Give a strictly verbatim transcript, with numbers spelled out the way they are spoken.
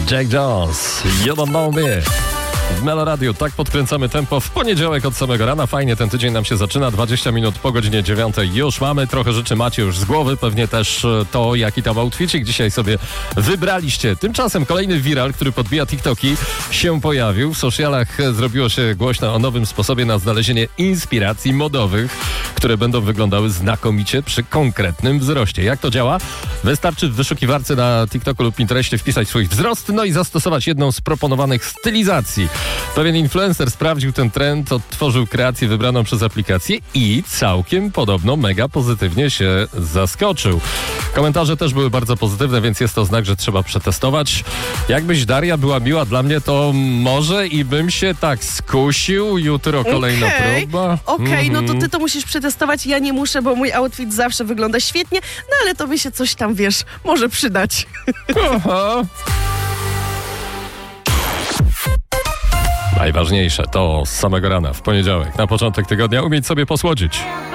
Jack Jones, You Don't Know Me. W Meloradiu tak podkręcamy tempo w poniedziałek od samego rana. Fajnie ten tydzień nam się zaczyna. dwadzieścia minut po godzinie dziewiątej już mamy. Trochę rzeczy macie już z głowy. Pewnie też to, jaki tam outfitik dzisiaj sobie wybraliście. Tymczasem kolejny viral, który podbija TikToki, się pojawił. W socialach zrobiło się głośno o nowym sposobie na znalezienie inspiracji modowych, które będą wyglądały znakomicie przy konkretnym wzroście. Jak to działa? Wystarczy w wyszukiwarce na TikToku lub Pinterestie wpisać swój wzrost, no i zastosować jedną z proponowanych stylizacji. Pewien influencer sprawdził ten trend, odtworzył kreację wybraną przez aplikację i całkiem podobno mega pozytywnie się zaskoczył. Komentarze też były bardzo pozytywne, więc jest to znak, że trzeba przetestować. Jakbyś, Daria, była miła dla mnie, to może i bym się tak skusił. Jutro kolejna okay. próba. Okej, okay, mm-hmm. no to ty to musisz przetestować. Ja nie muszę, bo mój outfit zawsze wygląda świetnie, no ale tobie się coś tam, wiesz, może przydać. Aha. Najważniejsze to z samego rana, w poniedziałek, na początek tygodnia umieć sobie posłodzić.